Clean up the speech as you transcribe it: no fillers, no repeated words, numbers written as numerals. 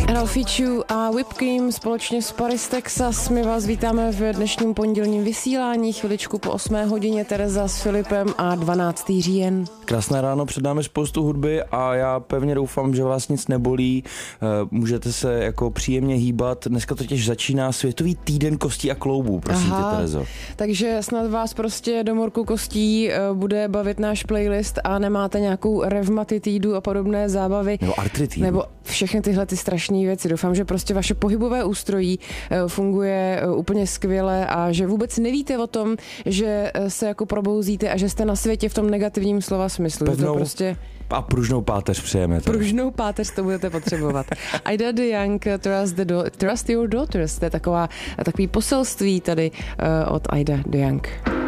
Fichu a Whip Cream společně s Paris Texas. My vás vítáme v dnešním pondělním vysílání. Chviličku po 8 hodině Tereza s Filipem a 12. říjen. Krásné ráno, před námi spoustu hudby a já pevně doufám, že vás nic nebolí. Můžete se jako příjemně hýbat. Dneska totiž začíná Světový týden kostí a kloubů, prosím tě, Terezo. Takže snad vás prostě do morku kostí bude bavit náš playlist a nemáte nějakou revmatitídu a podobné zábavy. Nebo artritídu. Nebo všechny tyhle ty strašné věci. Doufám, že prostě vaše pohybové ústrojí funguje úplně skvěle a že vůbec nevíte o tom, že se jako probouzíte a že jste na světě v tom negativním slova smyslu. Pevnou to prostě a pružnou páteř přejeme. Pružnou páteř to budete potřebovat. Ida de Young, Trust Your Daughters. To je takový poselství tady od Ida de Young.